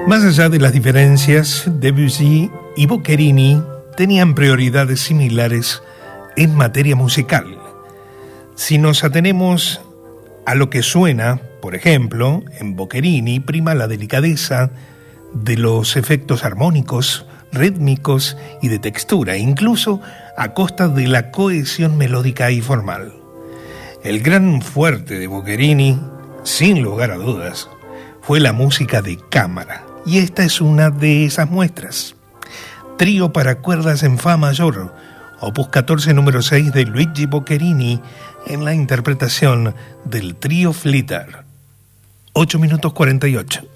Más allá de las diferencias, Debussy y Boccherini tenían prioridades similares en materia musical. Si nos atenemos a lo que suena, por ejemplo, en Boccherini prima la delicadeza de los efectos armónicos, rítmicos y de textura, incluso a costa de la cohesión melódica y formal. El gran fuerte de Boccherini, sin lugar a dudas, fue la música de cámara, y esta es una de esas muestras. Trío para cuerdas en fa mayor, opus 14 número 6 de Luigi Boccherini, en la interpretación del trío Flitter. 8 minutos 48.